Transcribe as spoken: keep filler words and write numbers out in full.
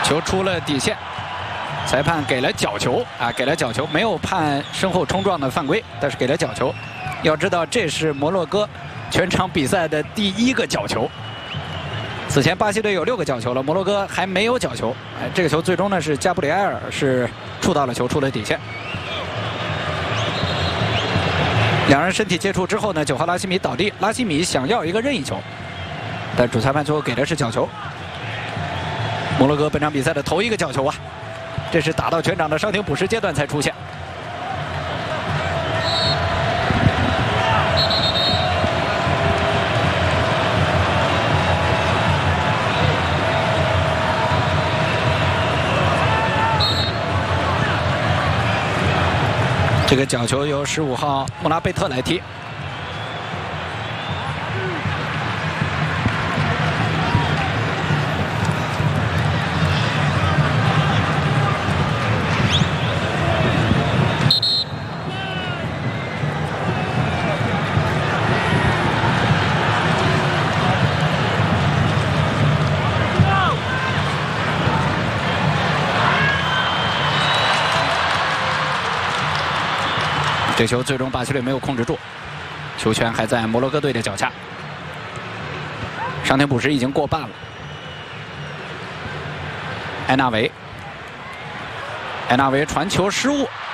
球出了底线，裁判给了角球啊，给了角球，没有判身后冲撞的犯规，但是给了角球。要知道，这是摩洛哥全场比赛的第一个角球。此前巴西队有六个角球了，摩洛哥还没有角球。哎，这个球最终呢是加布里埃尔是触到了球，出了底线。两人身体接触之后呢，九号拉希米倒地，拉希米想要一个任意球，但主裁判最后给的是角球。摩洛哥本场比赛的头一个角球啊，这是打到全场的伤停补时阶段才出现。这个角球由十五号穆拉贝特来踢。这球最终巴西队没有控制住，球权还在摩洛哥队的脚下。伤停补时已经过半了。埃纳维，埃纳维传球失误，